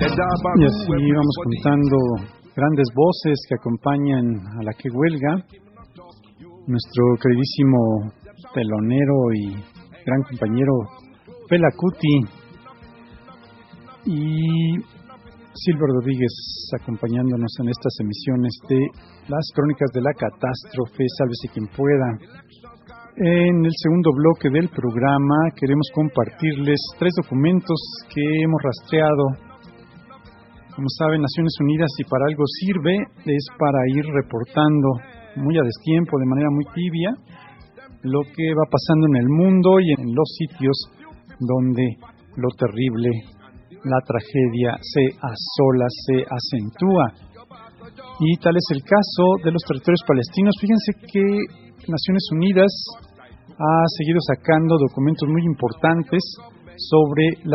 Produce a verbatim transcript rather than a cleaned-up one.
Y así vamos juntando grandes voces que acompañan a la que huelga. Nuestro queridísimo telonero y gran compañero Fela Kuti y Silver Rodríguez acompañándonos en estas emisiones de las Crónicas de la Catástrofe, sálvese quien pueda. En el segundo bloque del programa queremos compartirles tres documentos que hemos rastreado. Como saben, Naciones Unidas, si para algo sirve, es para ir reportando muy a destiempo, de manera muy tibia, lo que va pasando en el mundo y en los sitios donde lo terrible, la tragedia se asola, se acentúa. Y tal es el caso de los territorios palestinos. Fíjense que Naciones Unidas ha seguido sacando documentos muy importantes sobre la